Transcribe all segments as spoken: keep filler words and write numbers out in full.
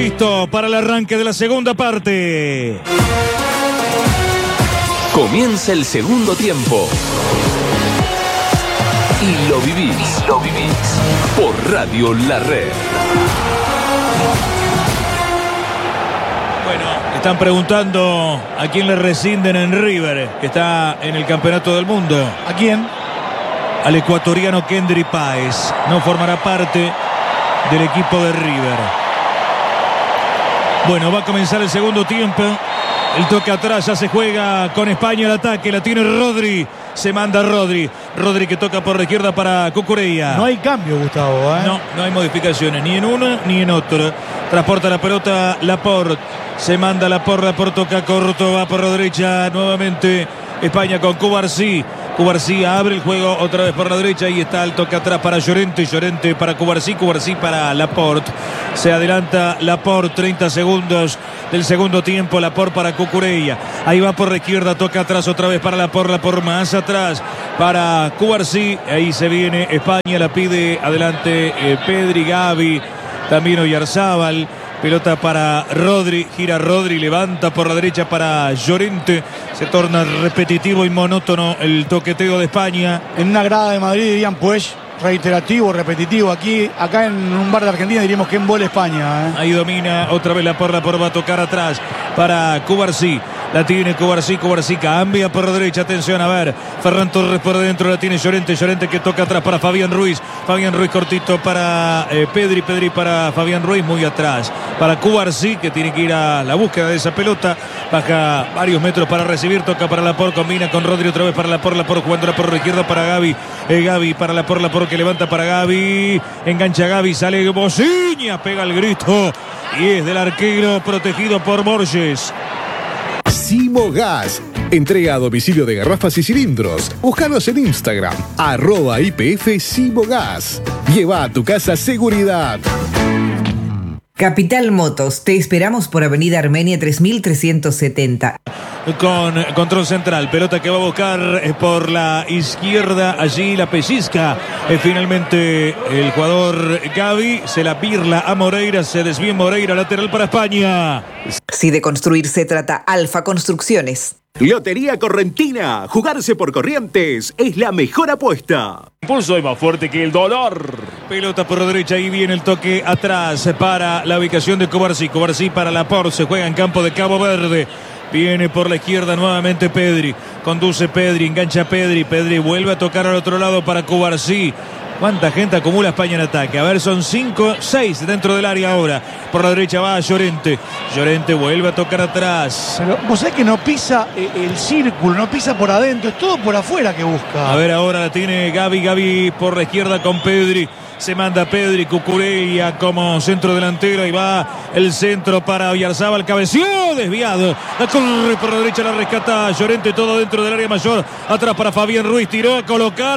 Listo para el arranque de la segunda parte. Comienza el segundo tiempo. Y lo vivís, y lo vivís por Radio La Red. Bueno, están preguntando a quién le rescinden en River, que está en el Campeonato del Mundo. ¿A quién? Al ecuatoriano Kendry Páez. No formará parte del equipo de River. Bueno, va a comenzar el segundo tiempo. El toque atrás, ya se juega con España el ataque. La tiene Rodri. Se manda Rodri. Rodri que toca por la izquierda para Cucurella. No hay cambio, Gustavo, ¿eh? No, no hay modificaciones, ni en uno ni en otro. Transporta la pelota Laporte. Se manda Laporte, Laporte toca corto, va por la derecha nuevamente. España con Cubarsí. Cubarsí abre el juego otra vez por la derecha. Ahí está el toque atrás para Llorente. Llorente para Cubarsí. Cubarsí para Laporte. Se adelanta Laporte. treinta segundos del segundo tiempo. Laporte para Cucurella. Ahí va por la izquierda. Toca atrás otra vez para Laporte. Laporte más atrás para Cubarsí. Ahí se viene España. La pide adelante eh, Pedri, Gavi. También Oyarzábal. Pelota para Rodri, gira Rodri, levanta por la derecha para Llorente. Se torna repetitivo y monótono el toqueteo de España. En una grada de Madrid dirían, pues, reiterativo, repetitivo. Aquí, acá en un bar de Argentina diríamos que embole España, ¿eh? Ahí domina otra vez la porra, por va a tocar atrás para Cubarsí. La tiene Cubarsí, Cubarsí cambia por la derecha, atención, a ver, Ferran Torres por dentro, la tiene Llorente, Llorente que toca atrás para Fabián Ruiz, Fabián Ruiz cortito para eh, Pedri, Pedri para Fabián Ruiz, muy atrás, para Cubarsí que tiene que ir a la búsqueda de esa pelota, baja varios metros para recibir, toca para Laporte, combina con Rodri otra vez para Laporte, Laporte jugando por la izquierda para Gavi, eh, Gavi para Laporte, Laporte que levanta para Gavi, engancha Gavi, sale Bociña, pega el grito y es del arquero protegido por Borges. Simogas, entrega a domicilio de garrafas y cilindros. Búscanos en Instagram, arroba I P F Simogas. Lleva a tu casa seguridad. Capital Motos, te esperamos por Avenida Armenia tres mil trescientos setenta. Con control central, pelota que va a buscar por la izquierda, allí la pellizca. Eh, finalmente el jugador Gavi se la birla a Moreira, se desvía Moreira, lateral para España. Si de construir se trata, Alfa Construcciones. Lotería Correntina, jugarse por Corrientes es la mejor apuesta. Impulso es más fuerte que el dolor. Pelota por la derecha, ahí viene el toque atrás para la ubicación de Cubarsí. Cubarsí para Laporte, se juega en campo de Cabo Verde. Viene por la izquierda nuevamente Pedri. Conduce Pedri, engancha Pedri. Pedri vuelve a tocar al otro lado para Cubarsí. ¿Cuánta gente acumula España en ataque? A ver, son cinco, seis dentro del área ahora. Por la derecha va Llorente. Llorente vuelve a tocar atrás. Pero vos sabés que no pisa el círculo, no pisa por adentro, es todo por afuera que busca. A ver, ahora la tiene Gavi, Gavi por la izquierda con Pedri. Se manda Pedri, Cucurella como centro delantero. Y va el centro para Oyarzábal. Cabeció, desviado. La corre por la derecha, la rescata Llorente. Todo dentro del área mayor. Atrás para Fabián Ruiz. Tiró a colocar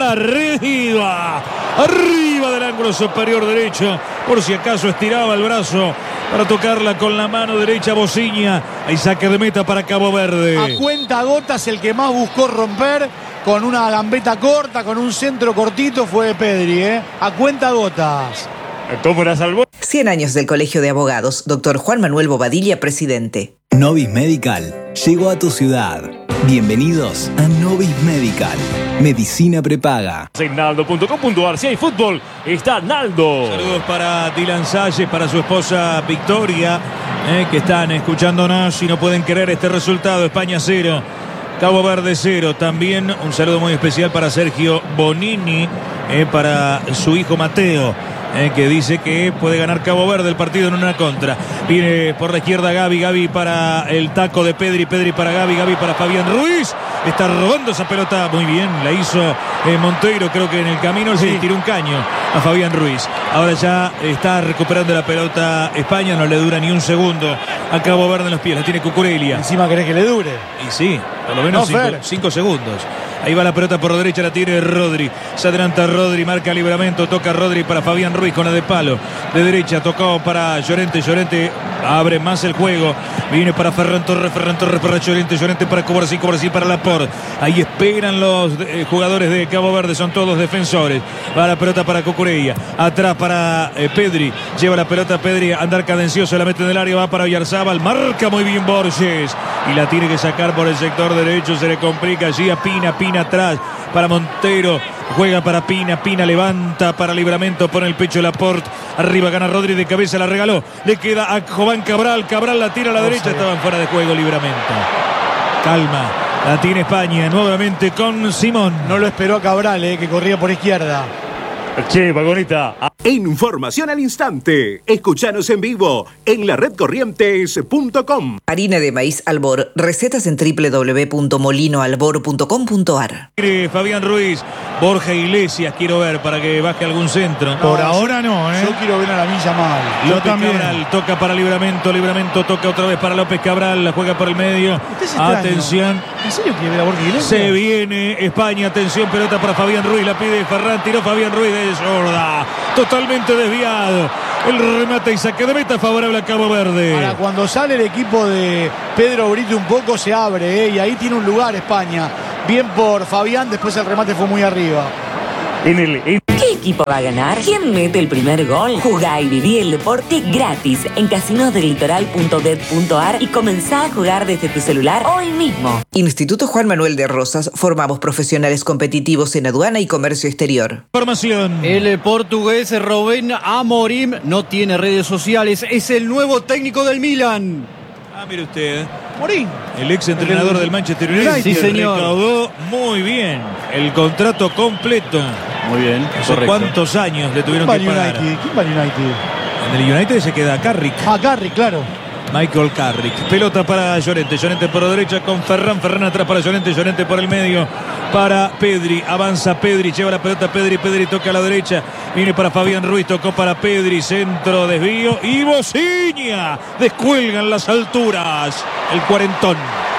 arriba. Arriba del ángulo superior derecho. Por si acaso estiraba el brazo para tocarla con la mano derecha Bociña. Hay saque de meta para Cabo Verde. A cuenta gotas el que más buscó romper. Con una gambeta corta, con un centro cortito, fue Pedri, ¿eh? A cuenta gotas. ¿Cómo la salvó? cien años del Colegio de Abogados. Doctor Juan Manuel Bobadilla, presidente. Novis Medical llegó a tu ciudad. Bienvenidos a Novis Medical. Medicina prepaga. En naldo punto com punto ar. Si hay fútbol, está Naldo. Saludos para Dylan Salles, para su esposa Victoria, eh, que están escuchándonos y no pueden creer este resultado. España cero. Cabo Verde cero. También un saludo muy especial para Sergio Bonini, eh, para su hijo Mateo, eh, que dice que puede ganar Cabo Verde el partido en una contra. Viene por la izquierda Gavi, Gavi para el taco de Pedri, Pedri para Gavi, Gavi para Fabián Ruiz. Está robando esa pelota muy bien, la hizo eh, Monteiro, creo que en el camino sí. Le tiró un caño a Fabián Ruiz. Ahora ya está recuperando la pelota España, no le dura ni un segundo a Cabo Verde en los pies, la tiene Cucurella. Encima querés que le dure. Y sí, por lo menos no, cinco, cinco segundos. Ahí va la pelota por la derecha, la tiene Rodri. Se adelanta Rodri, marca libramiento, toca Rodri para Fabián Ruiz con la de palo. De derecha, tocó para Llorente, Llorente abre más el juego. Viene para Ferran Torres, Ferran Torres para Llorente, Llorente para Cubarsí, Cubarsí para Laporte. Ahí esperan los eh, jugadores de Cabo Verde, son todos defensores. Va la pelota para Cucurella, atrás para eh, Pedri, lleva la pelota Pedri, andar cadencioso, la mete en el área, va para Oyarzábal, marca muy bien Borges y la tiene que sacar por el sector derecho, se le complica allí a Pina, Pina atrás para Montero, juega para Pina, Pina levanta para Livramento, pone el pecho Laporte, arriba gana Rodri de cabeza, la regaló, le queda a Jován Cabral, Cabral la tira a la no derecha, sé. Estaban fuera de juego Livramento. Calma, la tiene España nuevamente con Simón. No lo esperó a Cabral, eh, que corría por izquierda. Che, vagonita. Información al instante. Escuchanos en vivo en la red corrientes punto com. Harina de maíz Albor. Recetas en doble u doble u doble u punto molino albor punto com punto a r. Fabián Ruiz, Borja Iglesias quiero ver para que baje algún centro. Por no, ahora no, ¿eh? Yo quiero ver a la Villa mal. López Cabral toca para Livramento, Livramento toca otra vez para López Cabral, la juega por el medio. Atención. ¿En serio quiere ver a Borja Iglesias? Se viene España, atención, pelota para Fabián Ruiz, la pide Ferran, tiró Fabián Ruiz de zurda. Totalmente desviado. El remate y saque de meta favorable a Cabo Verde. Ahora, cuando sale el equipo de Pedro Brito un poco se abre, ¿eh? Y ahí tiene un lugar España. Bien por Fabián, después el remate fue muy arriba. En el, en... ¿Qué equipo va a ganar? ¿Quién mete el primer gol? Jugá y viví el deporte gratis en casinos del litoral punto bet punto a r y comenzá a jugar desde tu celular hoy mismo. Instituto Juan Manuel de Rosas. Formamos profesionales competitivos en aduana y comercio exterior. Formación. El portugués Rubén Amorim no tiene redes sociales. Es el nuevo técnico del Milan. Ah, mire usted. Morín. El ex entrenador del Manchester United. Sí, señor. Recaudó muy bien el contrato completo. Muy bien, correcto. ¿Cuántos años le tuvieron que pagar? United? ¿Quién va al United? En el United se queda Carrick. Ah, Carrick, claro. Michael Carrick. Pelota para Llorente. Llorente por la derecha con Ferran. Ferran atrás para Llorente. Llorente por el medio para Pedri. Avanza Pedri. Lleva la pelota Pedri. Pedri toca a la derecha. Viene para Fabián Ruiz. Tocó para Pedri. Centro, desvío. Y Bociña. Descuelgan las alturas. El cuarentón.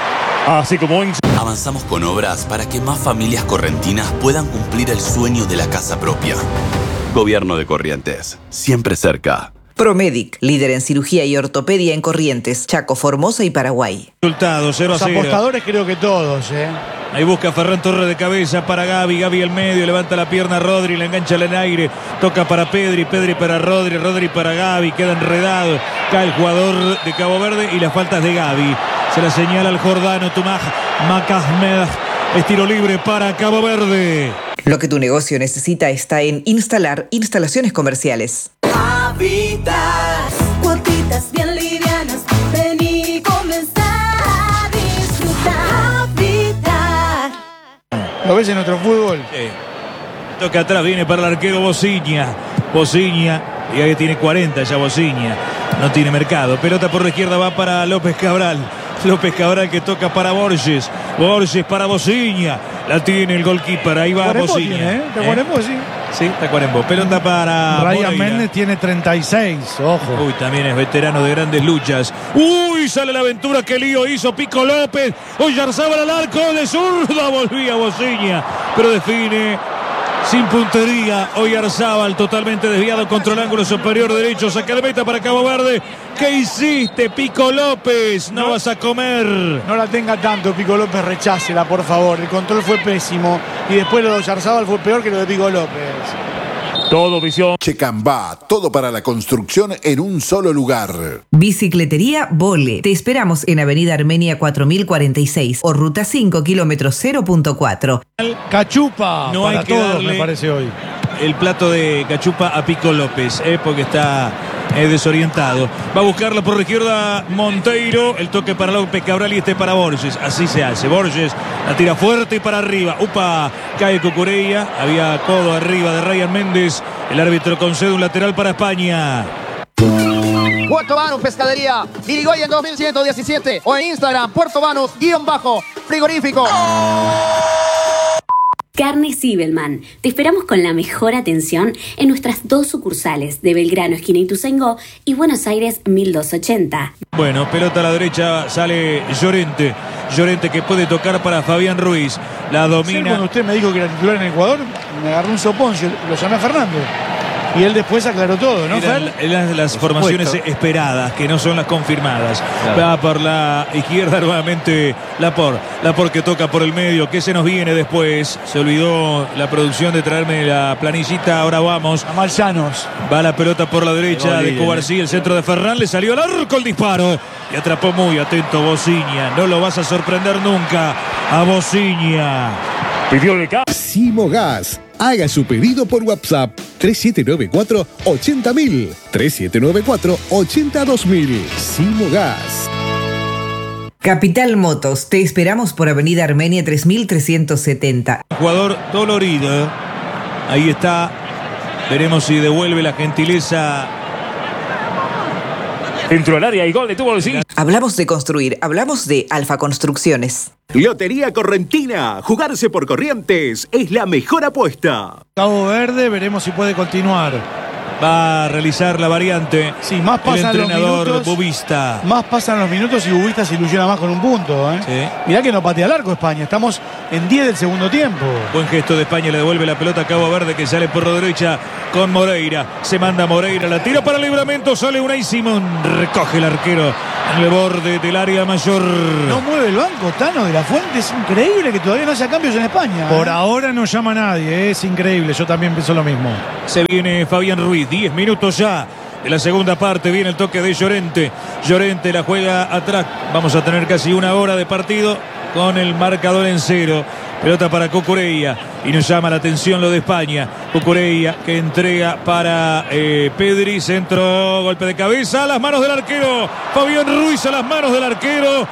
Así como en... Avanzamos con obras para que más familias correntinas puedan cumplir el sueño de la casa propia. Gobierno de Corrientes. Siempre cerca. Promedic, líder en cirugía y ortopedia en Corrientes, Chaco, Formosa y Paraguay. Resultado cero a cero. Los apostadores creo que todos, ¿eh? Ahí busca Ferran Torres de cabeza para Gavi. Gavi al medio, levanta la pierna a Rodri, la engancha en el aire. Toca para Pedri, Pedri para Rodri, Rodri para Gavi. Queda enredado. Cae el jugador de Cabo Verde y las faltas de Gavi. Se la señala al jordano Tumaj Macahmed. Es tiro libre para Cabo Verde. Lo que tu negocio necesita está en Instalar Instalaciones Comerciales. Habitat, cuotitas bien livianas, ven y comenzar a disfrutar. Habitat. ¿Lo ves en nuestro fútbol? Sí. Toca atrás, viene para el arquero Bociña. Bociña, y ahí tiene cuarenta ya Bociña. No tiene mercado. Pelota por la izquierda va para López Cabral. López Cabral que toca para Borges. Borges para Bociña. La tiene el goalkeeper. Ahí va Bociña. ¿Eh? Tacuarembó, sí. Sí, Tacuarembó. Pelota para Ryan Méndez tiene treinta y seis. Ojo. Uy, también es veterano de grandes luchas. Uy, sale la aventura. Qué lío hizo Pico López. Oyarzábal al arco de zurda. Volvía Bociña. Pero define sin puntería. Oyarzábal totalmente desviado contra el ángulo superior derecho. Saca de meta para Cabo Verde. ¿Qué hiciste, Pico López? No, no vas a comer. No la tenga tanto, Pico López, rechácela, por favor. El control fue pésimo. Y después lo de Oyarzábal fue peor que lo de Pico López. Todo visión. Checambá, todo para la construcción en un solo lugar. Bicicletería Vole. Te esperamos en Avenida Armenia cuatro mil cuarenta y seis o Ruta cinco, kilómetro cero punto cuatro. Cachupa no para hay que todos, me parece hoy. El plato de cachupa a Pico López, eh, porque está eh, desorientado. Va a buscarla por la izquierda Monteiro. El toque para López Cabral y este para Borges. Así se hace. Borges la tira fuerte y para arriba. Upa, cae Cucurella. Había codo arriba de Ryan Méndez. El árbitro concede un lateral para España. Puerto Banús Pescadería, Irigoyen dos mil ciento diecisiete o en Instagram, Puerto Banús, guión bajo, frigorífico. Carnes Zibelman. Te esperamos con la mejor atención en nuestras dos sucursales de Belgrano, esquina Ituzaingó, y Buenos Aires mil doscientos ochenta. Bueno, pelota a la derecha, sale Llorente. Llorente que puede tocar para Fabián Ruiz. La domina. Cuando usted me dijo que era titular en Ecuador, me agarró un sopón, lo llamé a Fernando. Y él después aclaró todo, ¿no, Eran, Fer? eran las formaciones esperadas, que no son las confirmadas. Claro. Va por la izquierda nuevamente Laporte. Laporte que toca por el medio. ¿Qué se nos viene después? Se olvidó la producción de traerme la planillita. Ahora vamos. A Malsanos. Va la pelota por la derecha de Cubarsí. El centro de Ferran. Le salió al arco el disparo. Y atrapó muy atento Bociña. No lo vas a sorprender nunca a Bociña. Pidió el gas. Simogas. Haga su pedido por WhatsApp tres siete nueve cuatro, ocho cero mil, tres siete nueve cuatro, ocho cero dos mil. Simogas. Capital Motos, te esperamos por Avenida Armenia tres mil trescientos setenta. Jugador dolorido. Ahí está. Veremos si devuelve la gentileza. Dentro del área y gol de tuvo el sí. Hablamos de construir, hablamos de Alfa Construcciones. Lotería Correntina. Jugarse por Corrientes es la mejor apuesta. Cabo Verde, veremos si puede continuar. Va a realizar la variante. Sí, más pasan el los entrenador minutos. Bubista. Más pasan los minutos y Bubista se ilusiona más con un punto. ¿eh? Sí. Mirá que no patea el arco España. Estamos en diez del segundo tiempo. Buen gesto de España. Le devuelve la pelota a Cabo Verde, que sale por la derecha con Moreira. Se manda Moreira. La tira para el libramiento. Sale Unai Simón. Recoge el arquero en el borde del área mayor. No mueve el banco, Tano de la Fuente. Es increíble que todavía no haya cambios en España. Por ¿eh? ahora no llama a nadie. Es increíble. Yo también pienso lo mismo. Se viene Fabián Ruiz. diez minutos ya. En la segunda parte viene el toque de Llorente. Llorente la juega atrás. Vamos a tener casi una hora de partido con el marcador en cero. Pelota para Cucurella. Y nos llama la atención lo de España. Cucurella que entrega para eh, Pedri. Centro, golpe de cabeza. A las manos del arquero. Fabián Ruiz a las manos del arquero.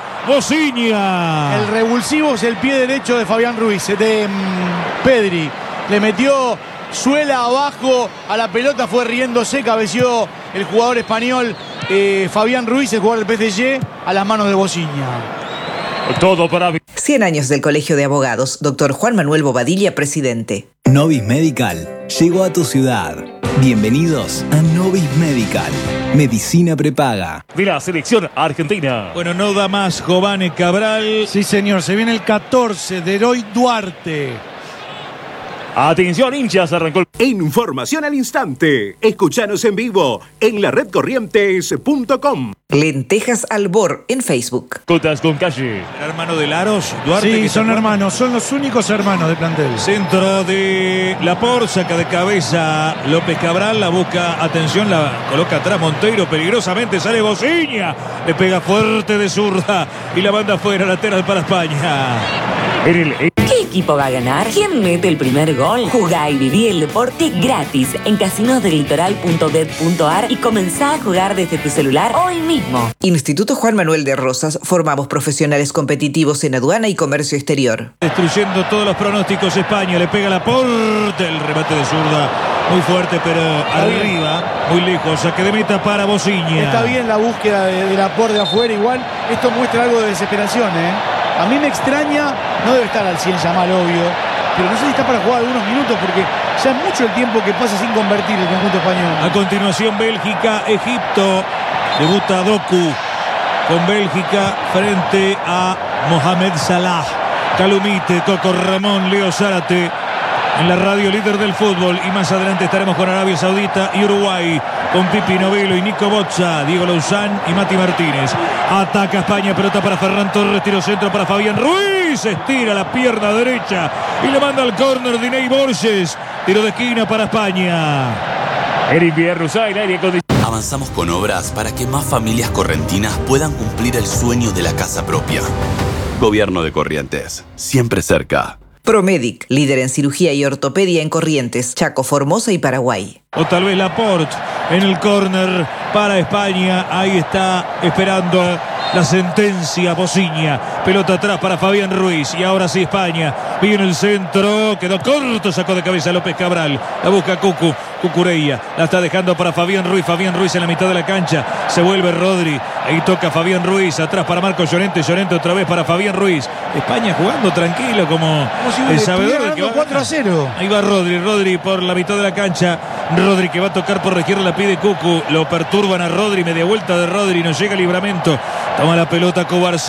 Bociña. El revulsivo es el pie derecho de Fabián Ruiz. De um, Pedri. Le metió suela abajo a la pelota, fue riéndose, cabeció el jugador español eh, Fabián Ruiz, el jugador del P S G, a las manos de Bociña. Todo para cien años del Colegio de Abogados, doctor Juan Manuel Bobadilla, presidente. Novis Medical llegó a tu ciudad. Bienvenidos a Novis Medical. Medicina prepaga. De la selección argentina. Bueno, no da más Jovane Cabral. Sí, señor, se viene el catorce de Heroy Duarte. Atención, hinchas, arrancó el... Información al instante. Escuchanos en vivo en la red corrientes punto com. Lentejas Albor en Facebook. Cotas con calle. Hermano de Laros, Duarte. Sí, que son hermanos, son los únicos hermanos de plantel. Centro de Laporte, saca de cabeza López Cabral, la busca, atención, la coloca atrás Monteiro, peligrosamente sale Bociña, le pega fuerte de zurda y la manda afuera, lateral para España. ¿Qué equipo va a ganar? ¿Quién mete el primer gol? Jugá y viví el deporte gratis en casinos del litoral punto bet punto ar y comenzá a jugar desde tu celular hoy mismo. Instituto Juan Manuel de Rosas, formamos profesionales competitivos en aduana y comercio exterior. Destruyendo todos los pronósticos España, le pega Laporte, el remate de zurda muy fuerte pero arriba, muy lejos, saque de meta para Bociña. Está bien la búsqueda de, de Laporte de afuera, igual esto muestra algo de desesperación, ¿eh? A mí me extraña, no debe estar al cien Yamal, obvio, pero no sé si está para jugar algunos minutos porque ya es mucho el tiempo que pasa sin convertir el conjunto español. A continuación Bélgica, Egipto, debuta Doku con Bélgica frente a Mohamed Salah. Calumite, Coco Ramón, Leo Zárate en la radio líder del fútbol, y más adelante estaremos con Arabia Saudita y Uruguay con Pipi Novello y Nico Bozza, Diego Louzán y Mati Martínez. Ataca España, pelota para Ferran Torres, tiro centro para Fabián Ruiz, estira la pierna derecha y le manda al córner Diney Borges, tiro de esquina para España. Eric Villarruzay, aire acondicionado. Avanzamos con obras para que más familias correntinas puedan cumplir el sueño de la casa propia. Gobierno de Corrientes, siempre cerca. Promedic, líder en cirugía y ortopedia en Corrientes, Chaco, Formosa y Paraguay. O tal vez Laporte en el córner para España. Ahí está esperando la sentencia Bociña. Pelota atrás para Fabián Ruiz. Y ahora sí España. Viene el centro. Quedó corto. Sacó de cabeza López Cabral. La busca Cucu. Cucurella. La está dejando para Fabián Ruiz. Fabián Ruiz en la mitad de la cancha. Se vuelve Rodri. Ahí toca Fabián Ruiz. Atrás para Marco Llorente. Llorente otra vez para Fabián Ruiz. España jugando tranquilo como si el sabedor del que va cuatro a cero. Ahí va Rodri. Rodri por la mitad de la cancha. Rodri que va a tocar por la izquierda, la pide Cucu, lo perturban a Rodri, media vuelta de Rodri, no llega el Libramento, toma la pelota Cubarsí,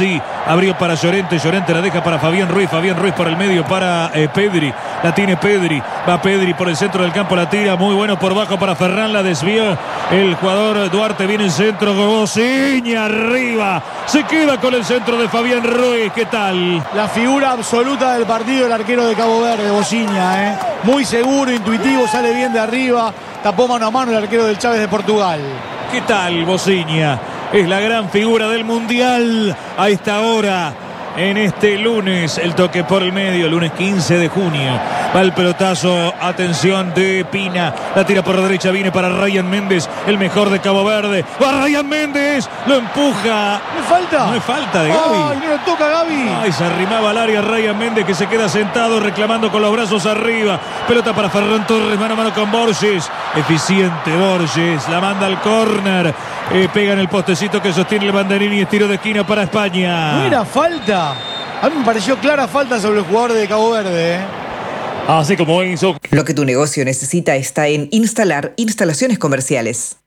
Abrió para Llorente. Llorente la deja para Fabián Ruiz. Fabián Ruiz por el medio para eh, Pedri. La tiene Pedri. Va Pedri por el centro del campo. La tira. Muy bueno por bajo para Ferran. La desvió el jugador Duarte. Viene el centro. Gosiña arriba. Se queda con el centro de Fabián Ruiz. ¿Qué tal? La figura absoluta del partido, el arquero de Cabo Verde, Gosiña, ¿eh? Muy seguro, intuitivo, sale bien de arriba. Tapó mano a mano el arquero del Chávez de Portugal. ¿Qué tal, Gosiña? Es la gran figura del Mundial a esta hora. En este lunes, el toque por el medio, lunes quince de junio. Va el pelotazo, atención de Pina. La tira por la derecha, viene para Ryan Méndez, el mejor de Cabo Verde. Va Ryan Méndez, lo empuja. ¿No es falta? No es falta de Gavi. Ay, no le toca a Gavi. Ay, se arrimaba al área Ryan Méndez, que se queda sentado reclamando con los brazos arriba. Pelota para Ferran Torres, mano a mano con Borges. Eficiente Borges, la manda al córner. Eh, pega en el postecito que sostiene el banderín y es tiro de esquina para España. No era falta. A mí me pareció clara falta sobre el jugador de Cabo Verde, ¿eh? Así como hizo. Lo que tu negocio necesita está en Instalar Instalaciones Comerciales.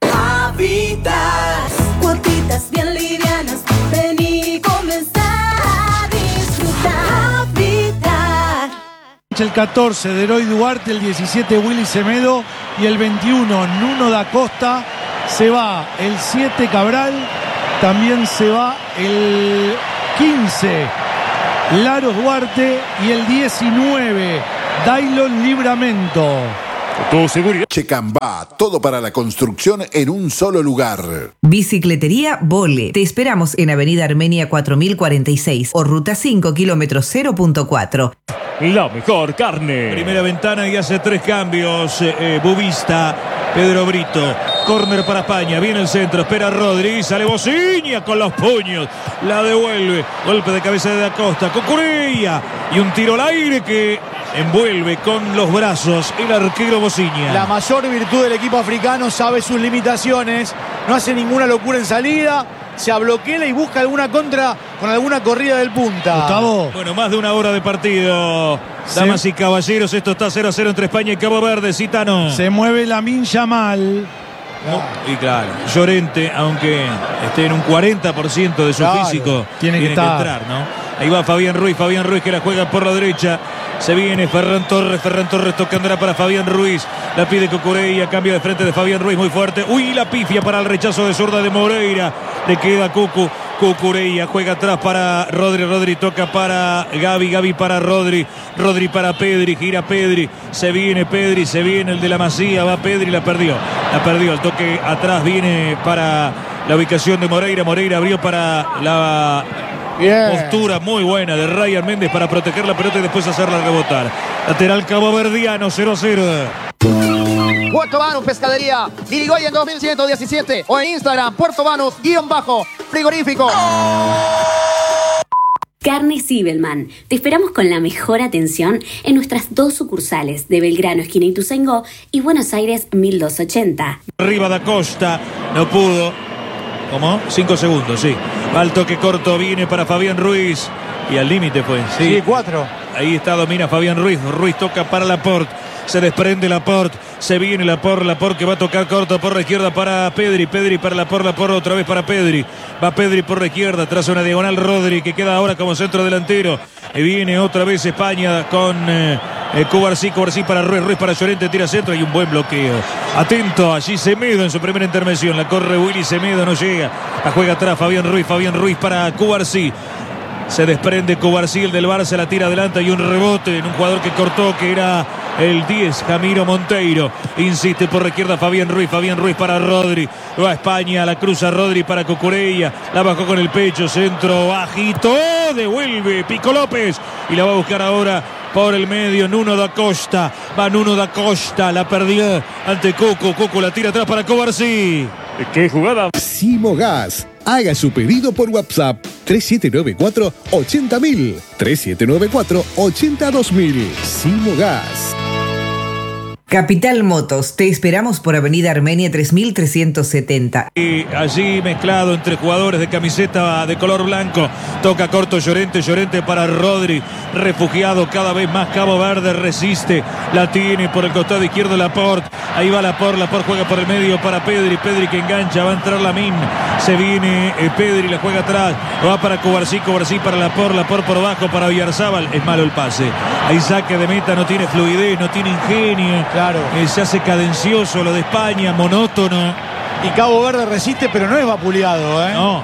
Habitat, cuotitas bien livianas, vení y comenzá a disfrutar. Habitat. El catorce de Heroy Duarte, el diecisiete Willy Semedo y el veintiuno Nuno da Costa. Se va el siete Cabral, también se va el quince Laros Duarte y el diecinueve Dailon Libramento. Todo seguridad. Checambá, todo para la construcción en un solo lugar. Bicicletería Vole. Te esperamos en Avenida Armenia cuatro mil cuarenta y seis o Ruta cinco, kilómetro cero punto cuatro. La mejor carne. Primera ventana y hace tres cambios. Eh, eh, Bubista, Pedro Brito. Córner para España. Viene el centro. Espera Rodri. Sale Gosiña con los puños. La devuelve. Golpe de cabeza de Da Costa. Cucurella. Y un tiro al aire que envuelve con los brazos el arquero Gosiña. La mayor virtud del equipo africano, sabe sus limitaciones. No hace ninguna locura en salida. Se abloquela y busca alguna contra con alguna corrida del punta. Gustavo. Bueno, más de una hora de partido. Damas y caballeros, esto está cero a cero entre España y Cabo Verde. Citano. Se mueve Lamine Yamal. No, y claro, Llorente, aunque esté en un cuarenta por ciento de su Claro, físico, tiene que estar. entrar, ¿no? Ahí va Fabián Ruiz, Fabián Ruiz que la juega por la derecha. Se viene Ferran Torres, Ferran Torres tocándola para Fabián Ruiz. La pide Cucurella, cambio de frente de Fabián Ruiz muy fuerte. Uy, la pifia para el rechazo de zurda de Moreira. Le queda Cucu. Cucurella juega atrás para Rodri, Rodri toca para Gavi, Gavi para Rodri, Rodri para Pedri, gira Pedri, se viene Pedri, se viene el de la Masía, va Pedri, la perdió, la perdió, el toque atrás viene para la ubicación de Moreira, Moreira abrió para la Bien. postura muy buena de Ryan Méndez para proteger la pelota y después hacerla rebotar. Lateral caboverdiano, cero a cero. Puerto Banus Pescadería, Irigoyen dos mil ciento diecisiete o en Instagram, Puerto Banus, guión bajo, frigorífico. Carne Sibelman. Te esperamos con la mejor atención en nuestras dos sucursales de Belgrano, esquina Ituzaingó y Buenos Aires mil doscientos ochenta. Arriba da Costa, no pudo. ¿Cómo? Cinco segundos, sí. Va al toque corto, viene para Fabián Ruiz. Y al límite fue. Sí, Sí, cuatro. Ahí está, domina Fabián Ruiz. Ruiz toca para Laporte. Se desprende Laporte. Se viene Laporte. Laporte que va a tocar corto por la izquierda para Pedri. Pedri para Laporte. Laporte otra vez para Pedri. Va Pedri por la izquierda. Tras una diagonal Rodri que queda ahora como centro delantero. Y viene otra vez España con eh, eh, Cubarsí. Cubarsí para Ruiz. Ruiz para Llorente. Tira centro y un buen bloqueo. Atento allí Semedo en su primera intervención. La corre Willy Semedo. No llega. La juega atrás Fabián Ruiz. Fabián Ruiz para Cubarsí. Se desprende Cubarsí, el del Barça, la tira adelante y un rebote en un jugador que cortó, que era el diez, Jamiro Monteiro. Insiste por la izquierda Fabián Ruiz, Fabián Ruiz para Rodri. Va a España, la cruza Rodri para Cucurella. La bajó con el pecho, centro bajito, devuelve Pico López. Y la va a buscar ahora por el medio Nuno da Costa. Va Nuno da Costa, la perdió ante Cucu. Cucu la tira atrás para Cubarsí. ¡Qué jugada! Simogas. Haga su pedido por WhatsApp tres siete nueve cuatro, ochenta mil, tres siete nueve cuatro, ochenta dos mil. Simogas. Capital Motos, te esperamos por Avenida Armenia tres mil trescientos setenta. Y allí mezclado entre jugadores de camiseta de color blanco, toca corto Llorente, Llorente para Rodri, refugiado cada vez más Cabo Verde, resiste, la tiene por el costado izquierdo Laporte, ahí va Laporte, Laporte juega por el medio para Pedri, Pedri que engancha, va a entrar Lamine, se viene eh, Pedri, la juega atrás, Va para Cubarsí, Cubarsí para Laporte, Laporte por abajo para Oyarzábal. Es malo el pase. Ahí saque de meta, no tiene fluidez, no tiene ingenio. Claro. Eh, se hace cadencioso lo de España, monótono. Y Cabo Verde resiste, pero no es vapuleado, ¿eh? No.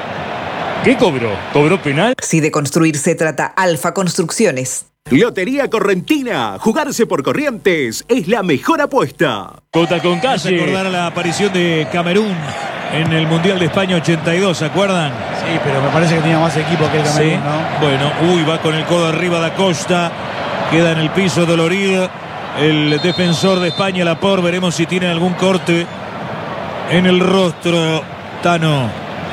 ¿Qué cobró? ¿Cobró penal? Si de construir se trata, Alfa Construcciones. Lotería Correntina. Jugarse por Corrientes es la mejor apuesta. Cota con Vamos a calle. acordar a la aparición de Camerún en el Mundial de España ochenta y dos, ¿se acuerdan? Sí, pero me parece que tenía más equipo que el Camerún, Sí. ¿no? Bueno, uy, va con el codo arriba da Costa. Queda en el piso dolorido el defensor de España, Laporte. Veremos si tiene algún corte en el rostro, Tano.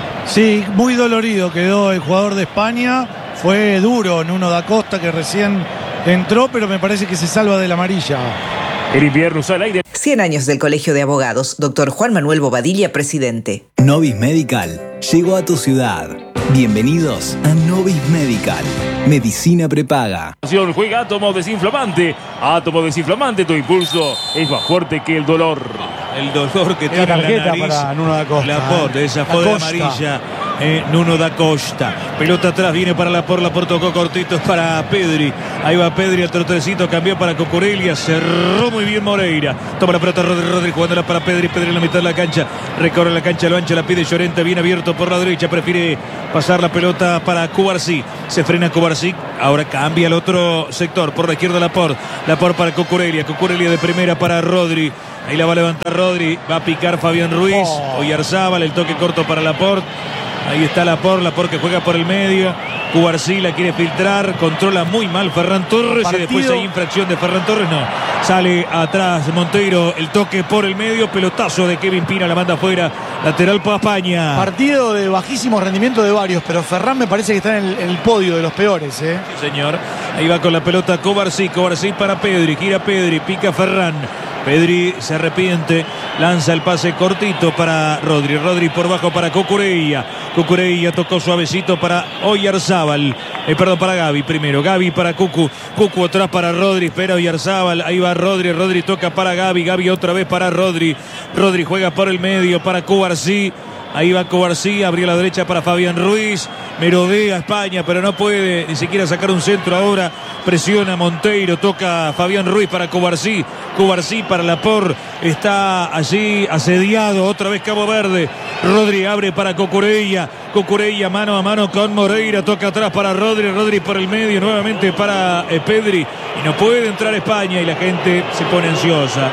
Sí, muy dolorido quedó el jugador de España. Fue duro Nuno da Costa, que recién entró, pero me parece que se salva de la amarilla. El invierno usa el aire. cien años del Colegio de Abogados. Doctor Juan Manuel Bobadilla, presidente. Novis Medical llegó a tu ciudad. Bienvenidos a Novis Medical. Medicina prepaga. Juega Átomo Desinflamante. Átomo Desinflamante, tu impulso es más fuerte que el dolor. El dolor que Era tiene en la tarjeta nariz. para Nuno da Costa. Laporte, ¿eh? esa Da fue de Costa. amarilla. Eh, Nuno da Costa. Pelota atrás, viene para Laporte. Laporte tocó cortito para Pedri. Ahí va Pedri, el trotecito, cambió para Cucurella. Cerró muy bien Moreira. Toma la pelota Rodri, Rodri jugándola para Pedri. Pedri en la mitad de la cancha. Recorre la cancha, lo ancha, la pide Llorente. Bien abierto por la derecha. Prefiere pasar la pelota para Cubarsí. Se frena Cubarsí. Ahora cambia al otro sector. Por la izquierda Laporte. Laporte para Cucurella. Cucurella de primera para Rodri. Ahí la va a levantar Rodri. Va a picar Fabián Ruiz. Oh. Oyarzábal. El toque corto para Laporte. Ahí está Laporte, Laporte que juega por el medio. Cubarsí la quiere filtrar, controla muy mal Ferran Torres. Partido. Y después hay infracción de Ferran Torres. No, sale atrás Monteiro, el toque por el medio. Pelotazo de Kevin Pina, la manda afuera. Lateral para España. Partido de bajísimo rendimiento de varios, pero Ferran me parece que está en el, en el podio de los peores, ¿eh? Sí, señor. Ahí va con la pelota Cubarsí. Cubarsí para Pedri, gira Pedri, pica Ferran. Pedri se arrepiente, lanza el pase cortito para Rodri. Rodri por bajo para Cucurella. Cucurella tocó suavecito para Oyarzábal. Eh, perdón, para Gavi primero. Gavi para Cucu. Cucu atrás para Rodri. Espera Oyarzábal. Ahí va Rodri. Rodri toca para Gavi. Gavi otra vez para Rodri. Rodri juega por el medio para Cubarsí. Ahí va Cubarsí, abrió la derecha para Fabián Ruiz. Merodea España, pero no puede ni siquiera sacar un centro ahora. Presiona Monteiro, toca Fabián Ruiz para Cubarsí. Cubarsí para Laporte. Está allí asediado. Otra vez Cabo Verde. Rodri abre para Cucurella. Cucurella mano a mano con Moreira. Toca atrás para Rodri. Rodri por el medio. Nuevamente para eh, Pedri. Y no puede entrar España y la gente se pone ansiosa.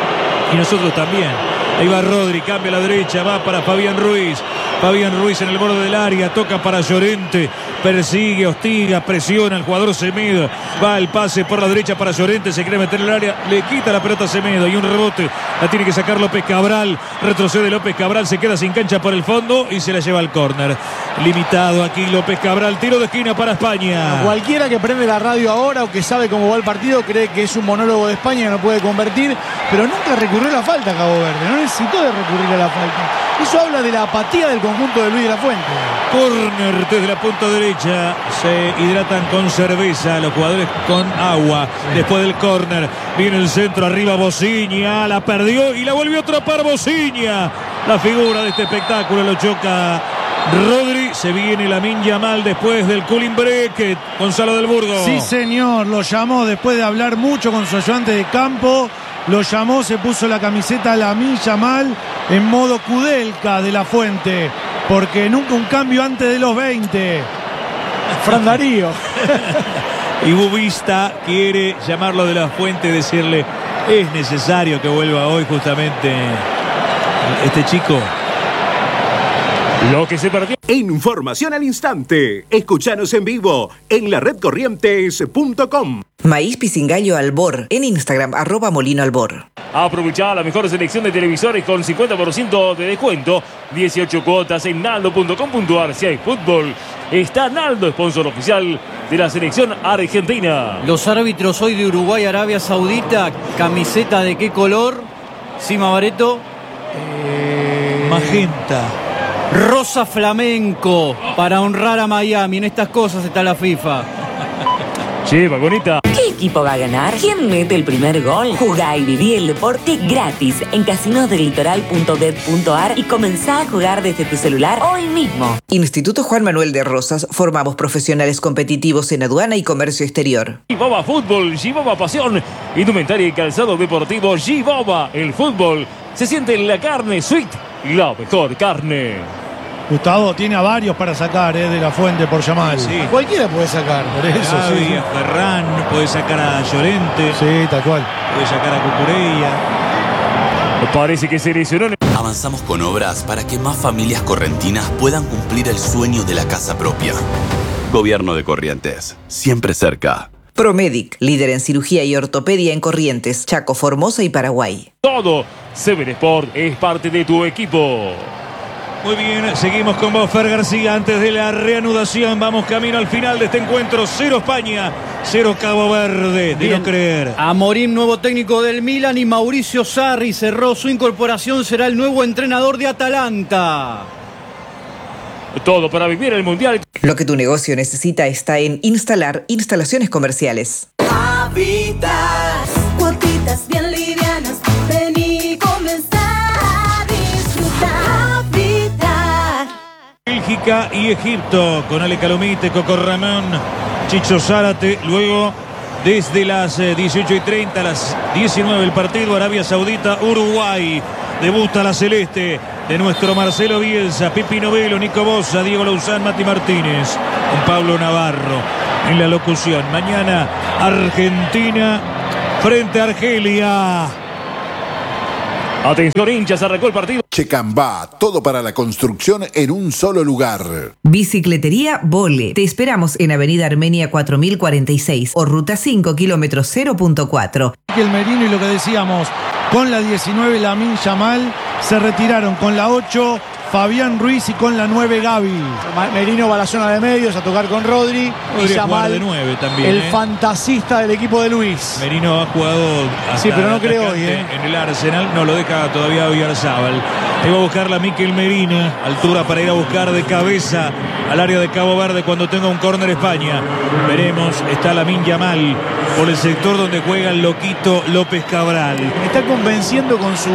Y nosotros también. Ahí va Rodri, cambia a la derecha, va para Fabián Ruiz. Fabián Ruiz en el borde del área, toca para Llorente, persigue, hostiga, presiona al jugador Semedo. Va el pase por la derecha para Llorente, se quiere meter en el área, le quita la pelota a Semedo y un rebote. La tiene que sacar López Cabral, retrocede López Cabral, se queda sin cancha por el fondo y se la lleva al córner. Limitado aquí López Cabral, tiro de esquina para España. Cualquiera que prende la radio ahora o que sabe cómo va el partido cree que es un monólogo de España y no puede convertir, pero nunca recurrió a la falta Cabo Verde, no necesitó de recurrir a la falta. Eso habla de la apatía del conjunto de Luis de la Fuente. Córner desde la punta derecha. Se hidratan con cerveza los jugadores con agua. Sí. Después del córner viene el centro arriba Bociña. La perdió y la volvió a atrapar Bociña. La figura de este espectáculo lo choca Rodri. Se viene Lamine Yamal después del cooling break. Gonzalo del Burgo. Sí, señor. Lo llamó después de hablar mucho con su ayudante de campo. Lo llamó, se puso la camiseta Lamine Yamal en modo Kudelka de la Fuente, porque nunca un cambio antes de los veinte. Fran Darío. Y Bubista quiere llamarlo de la Fuente y decirle: es necesario que vuelva hoy justamente este chico. Lo que se perdió. Información al instante. Escuchanos en vivo en la red corrientes punto com. Maíz Pisingallo Albor en Instagram, arroba Molino Albor. Aprovechá la mejor selección de televisores con cincuenta por ciento de descuento. dieciocho cuotas en naldo punto com punto ar. Si hay fútbol, está Naldo, sponsor oficial de la selección argentina. Los árbitros hoy de Uruguay, Arabia Saudita. ¿Camiseta de qué color? Sima Bareto. Eh... Magenta. Rosa flamenco, para honrar a Miami. En estas cosas está la FIFA. Che, vagonita. ¿Qué equipo va a ganar? ¿Quién mete el primer gol? Jugá y viví el deporte gratis en casinos del litoral punto bet punto ar y comenzá a jugar desde tu celular hoy mismo. Instituto Juan Manuel de Rosas. Formamos profesionales competitivos en aduana y comercio exterior. G-Boba Fútbol, G-Boba Pasión, indumentaria y calzado deportivo G-Boba. El fútbol se siente en la carne, Sweet, la mejor carne. Gustavo tiene a varios para sacar eh, de la fuente por Yamal. Sí. Cualquiera puede sacar. Por eso, Gavi, sí. a Ferran, puede sacar a Llorente. Sí, tal cual. Puede sacar a Cucurella. Parece que se lesionó. Avanzamos con obras para que más familias correntinas puedan cumplir el sueño de la casa propia. Gobierno de Corrientes, siempre cerca. Promedic, líder en cirugía y ortopedia en Corrientes, Chaco, Formosa y Paraguay. Todo Seven Sport es parte de tu equipo. Muy bien, seguimos con vos, Fer García. Antes de la reanudación, vamos camino al final de este encuentro. Cero España, cero Cabo Verde, de no creer. Amorim, nuevo técnico del Milan, y Mauricio Sarri cerró su incorporación, será el nuevo entrenador de Atalanta. Todo para vivir el Mundial. Lo que tu negocio necesita está en Instalar Instalaciones Comerciales. Habitat, cuotitas bien livianas, ven y comenzá a disfrutar. Habitat. Bélgica y Egipto, con Ale Calomite, Coco Ramón, Chicho Zárate. Luego, desde las dieciocho y treinta a las diecinueve, el partido Arabia Saudita, Uruguay. Debuta la celeste de nuestro Marcelo Bielsa, Pipi Novelo, Nico Bosa, Diego Lauzán, Mati Martínez, con Pablo Navarro en la locución. Mañana Argentina frente a Argelia. Atención, hinchas, arrancó el partido. Checambá, todo para la construcción en un solo lugar. Bicicletería Vole. Te esperamos en Avenida Armenia cuatro mil cuarenta y seis o Ruta cinco, kilómetro cero punto cuatro. El Merino, y lo que decíamos, con la diecinueve Lamine Yamal, se retiraron con la ocho Fabián Ruiz y con la nueve Gavi. Merino va a la zona de medios a tocar con Rodri. Podría y Yamal, jugar de nueve también, el ¿eh? fantasista del equipo de Luis. Merino ha jugado hasta Sí, pero no creo atacante hoy, ¿eh? en el Arsenal. No lo deja todavía Oyarzábal. Ahí va a buscar la Mikel Merina. Altura para ir a buscar de cabeza al área de Cabo Verde cuando tenga un córner España. Veremos. Está Lamine Yamal por el sector donde juega el loquito López Cabral. Me está convenciendo con su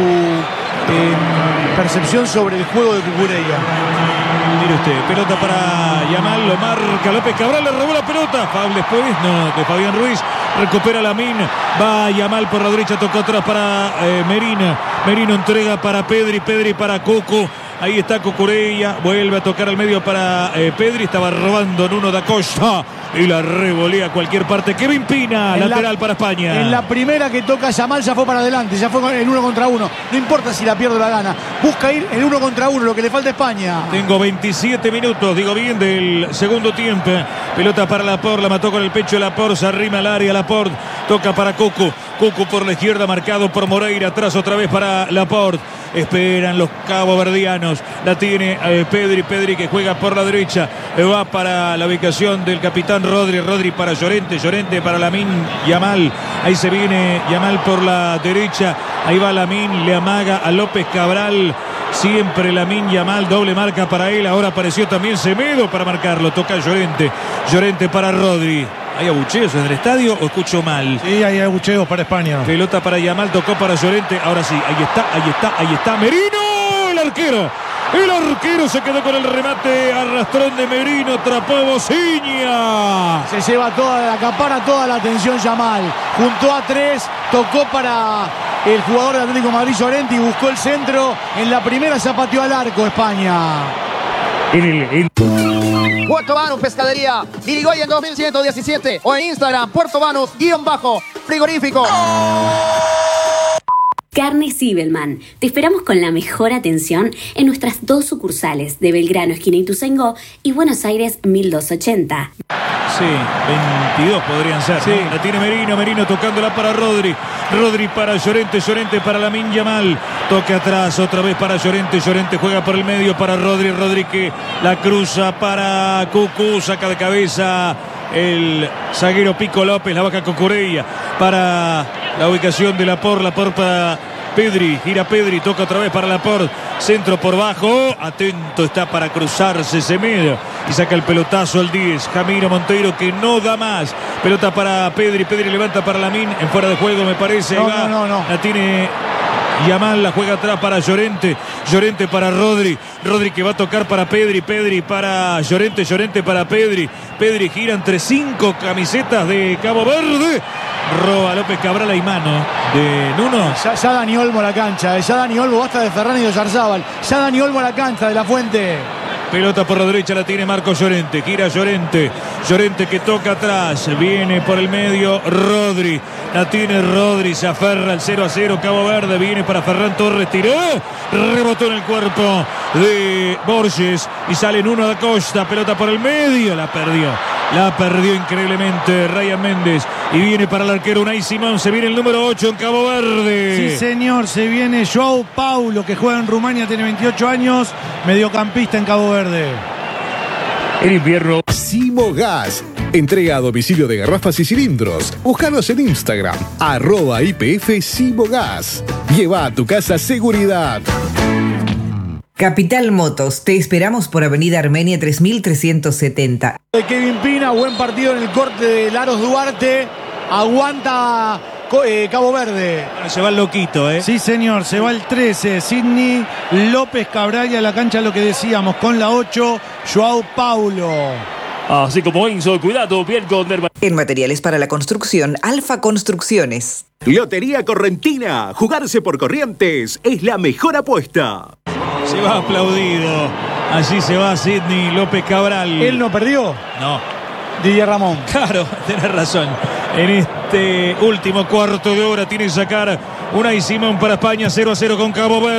eh, percepción sobre el juego de Cucurella. Mire usted, pelota para Yamal, lo marca López Cabral, le robó la pelota. Foul después, no, de Fabián Ruiz. Recupera Lamine, va Yamal por la derecha, toca atrás para eh, Merina. Merino entrega para Pedri, Pedri para Coco. Ahí está Cucurella, vuelve a tocar al medio para eh, Pedri, estaba robando Nuno da Costa y la revolea a cualquier parte. Kevin Pina, En lateral la, para España. En la primera que toca Yamal ya fue para adelante, ya fue en uno contra uno. No importa si la pierde o la gana, busca ir en uno contra uno, lo que le falta a España. Tengo veintisiete minutos, digo bien, del segundo tiempo. Pelota para Laporte, la mató con el pecho Laporte, se arrima al área Laporte, toca para Coco. Coco por la izquierda, marcado por Moreira, atrás otra vez para Laporte. Esperan los caboverdianos, la tiene eh, Pedri, Pedri que juega por la derecha, eh, va para la ubicación del capitán Rodri, Rodri para Llorente, Llorente para Lamine Yamal, ahí se viene Yamal por la derecha, ahí va Lamine, le amaga a López Cabral, siempre Lamine Yamal, doble marca para él, ahora apareció también Semedo para marcarlo, toca Llorente, Llorente para Rodri. ¿Hay abucheos en el estadio o escucho mal? Sí, hay abucheos para España. Pelota para Yamal, tocó para Llorente. Ahora sí, ahí está, ahí está, ahí está. Merino, el arquero. El arquero se quedó con el remate. Arrastrón de Merino, atrapó Bociña. Se lleva toda la acapara, toda la atención Yamal. Juntó a tres, tocó para el jugador de Atlético de Madrid, Llorente, y buscó el centro. En la primera se pateó al arco España. En el, en... Puerto Banús Pescadería, Irigoyen dos mil ciento diecisiete o en Instagram, Puerto Banús, guión bajo, frigorífico. Carne Zibelman. Te esperamos con la mejor atención en nuestras dos sucursales de Belgrano, esquina Ituzaingó, y Buenos Aires mil doscientos ochenta. Sí, veintidós podrían ser. Sí. ¿No? La tiene Merino, Merino tocándola para Rodri. Rodri para Llorente, Llorente para Lamine Yamal. Toque atrás otra vez para Llorente. Llorente juega por el medio para Rodri. Rodri que la cruza para Cucú. Saca de cabeza el zaguero Pico López. La baja Cucurella para la ubicación de Laporte. Laporte para Pedri. Gira Pedri. Toca otra vez para Laporte. Centro por bajo. Atento está para cruzarse Semedo. Y saca el pelotazo al diez. Camilo Monteiro que no da más. Pelota para Pedri. Pedri levanta para Lamine. En fuera de juego me parece. No, Ahí va. no, no, no. La tiene Yamal, la juega atrás para Llorente. Llorente para Rodri. Rodri que va a tocar para Pedri. Pedri para Llorente. Llorente para Pedri. Pedri gira entre cinco camisetas de Cabo Verde. Roba López Cabral y mano de Nuno. Ya, ya Dani Olmo a la cancha. eh. Ya Dani Olmo, basta de Ferran y de Yarzábal. Ya Dani Olmo a la cancha de La Fuente. Pelota por la derecha la tiene Marco Llorente. Gira Llorente. Llorente que toca atrás. Viene por el medio Rodri. La tiene Rodri. Se aferra el cero a cero. Cabo Verde. Viene para Ferran Torres. Tiró. Rebotó en el cuerpo de Borges. Y sale Nuno da Costa. Pelota por el medio. La perdió. La perdió increíblemente Ryan Méndez. Y viene para el arquero Unai Simón. Se viene el número ocho en Cabo Verde. Sí, señor. Se viene Joao Paulo, que juega en Rumania, tiene veintiocho años. Mediocampista en Cabo Verde. El invierno. Simogas. Entrega a domicilio de garrafas y cilindros. Búscanos en Instagram. Arroba I P F Simogas. Lleva a tu casa seguridad. Capital Motos, te esperamos por Avenida Armenia tres mil trescientos setenta. De Kevin Pina, buen partido en el corte de Laros Duarte. Aguanta eh, Cabo Verde. Bueno, se va el loquito, ¿eh? Sí, señor, se va el trece. Sidney López Cabral a la cancha, lo que decíamos, con la ocho, Joao Paulo. Así como Enzo, cuidado, bien con Derma. En materiales para la construcción, Alfa Construcciones. Lotería Correntina. Jugarse por Corrientes es la mejor apuesta. Se va aplaudido. Allí se va Sidney López Cabral. ¿Él no perdió? No. Didier Ramón. Claro, tenés razón. En este último cuarto de hora tiene que sacar Unai Simón para España. cero a cero con Cabo Verde.